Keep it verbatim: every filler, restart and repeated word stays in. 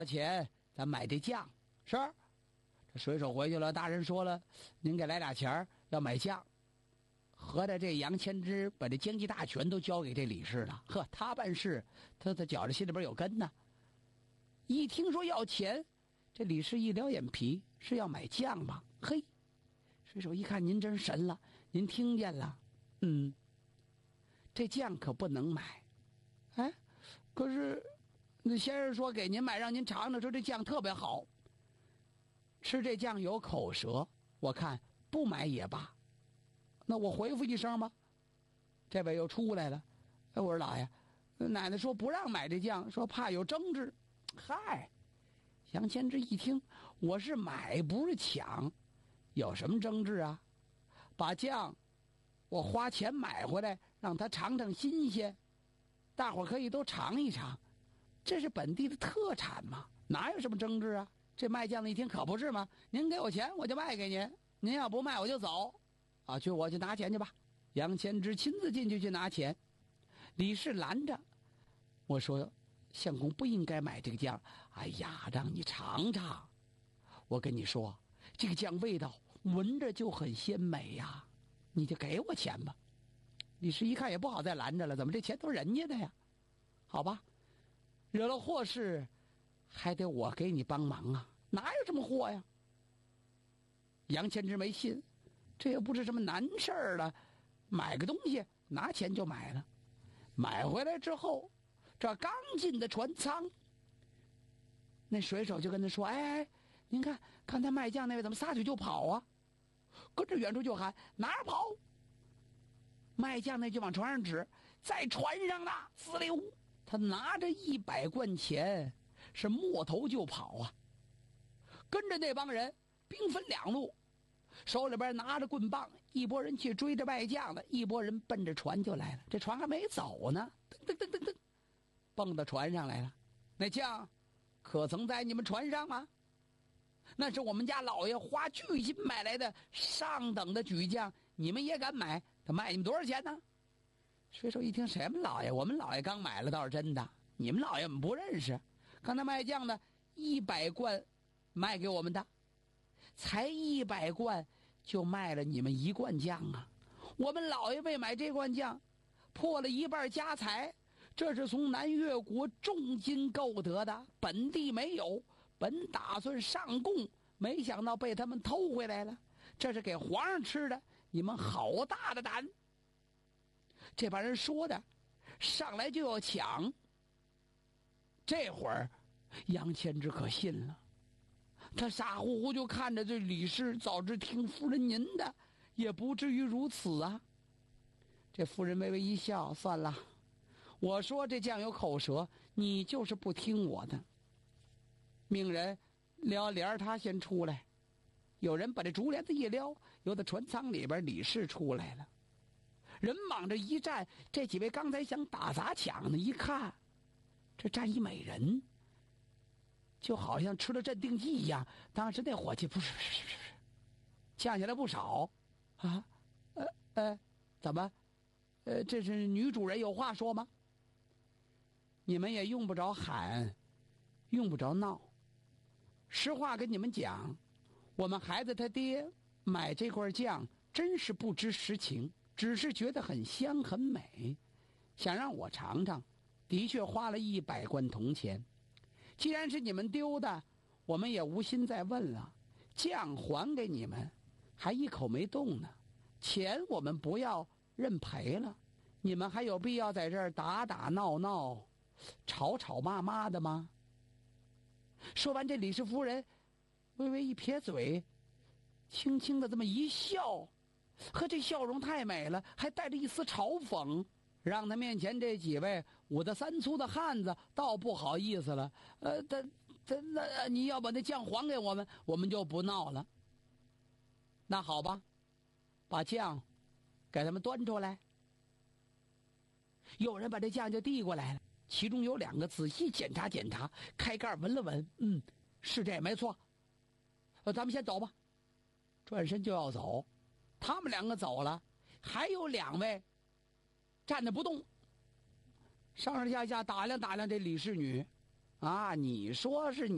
钱咱买这酱。是，这水手回去了，大人说了，您给来俩钱要买酱。合着这杨千之把这经济大权都交给这李氏了，呵，他办事他他觉着心里边有根呢。一听说要钱，这李氏一撩眼皮，是要买酱吧？嘿，水手一看您真神了，您听见了？嗯，这酱可不能买。哎，可是那先生说给您买，让您尝尝，说这酱特别好，吃这酱有口舌，我看不买也罢。那我回复一声吧。这位又出来了。哎，我说老爷，奶奶说不让买这酱，说怕有争执。嗨，杨千之一听，我是买不是抢，有什么争执啊？把酱我花钱买回来，让他尝尝新鲜，大伙可以都尝一尝，这是本地的特产嘛，哪有什么争执啊？这卖酱的一听，可不是吗？您给我钱我就卖给您，您要不卖我就走啊，去我去拿钱去吧。杨千之亲自进去去拿钱，李氏拦着我说，相公不应该买这个酱。哎呀，让你尝尝，我跟你说，这个酱味道闻着就很鲜美呀，你就给我钱吧。李氏一看也不好再拦着了，怎么这钱都人家的呀？好吧，惹了祸事还得我给你帮忙啊，哪有这么祸呀？杨千之没信，这也不是什么难事儿了，买个东西拿钱就买了。买回来之后，这刚进的船舱，那水手就跟他说，哎，您看刚才卖酱那位怎么撒腿就跑啊？跟着远处就喊，哪儿跑？卖酱那就往船上指，在船上呢，呲溜，他拿着一百贯钱是摸头就跑啊。跟着那帮人兵分两路，手里边拿着棍棒，一拨人去追着卖酱的，一拨人奔着船就来了。这船还没走呢，噔噔噔噔噔，蹦到船上来了。那酱可曾在你们船上吗？那是我们家老爷花巨金买来的上等的举酱，你们也敢买？他卖你们多少钱呢？水手一听，什么老爷？我们老爷刚买了倒是真的，你们老爷我们不认识。刚才卖酱的一百贯卖给我们的，才一百贯就卖了你们一贯酱啊！我们老爷为买这罐酱破了一半家财，这是从南越国重金购得的，本地没有，本打算上贡，没想到被他们偷回来了，这是给皇上吃的，你们好大的胆！这帮人说的上来就要抢。这会儿杨千之可信了，他傻乎乎就看着这李氏，早知听夫人您的，也不至于如此啊。这夫人微微一笑，算了，我说这酱有口舌，你就是不听我的。命人撩帘他先出来，有人把这竹帘子一撩，由在船舱里边李氏出来了。人往这一站，这几位刚才想打砸抢的，一看这站一美人，就好像吃了镇定剂一样，当时那火气不是不是不是降下来不少啊。呃呃怎么呃这是女主人有话说吗？你们也用不着喊，用不着闹，实话跟你们讲，我们孩子他爹买这块酱真是不知实情，只是觉得很香很美，想让我尝尝，的确花了一百贯铜钱。既然是你们丢的，我们也无心再问了，酱还给你们，还一口没动呢，钱我们不要认赔了，你们还有必要在这儿打打闹闹吵吵骂骂的吗？说完，这李氏夫人微微一撇嘴，轻轻的这么一笑，和这笑容太美了，还带着一丝嘲讽，让他面前这几位五大三粗的汉子倒不好意思了。呃，他他那你要把那酱还给我们，我们就不闹了。那好吧，把酱给他们端出来。有人把这酱就递过来了，其中有两个仔细检查检查，开盖闻了闻，嗯，是这没错。呃，咱们先走吧。转身就要走，他们两个走了，还有两位站着不动，上上下下打量打量这李氏女，啊，你说是你。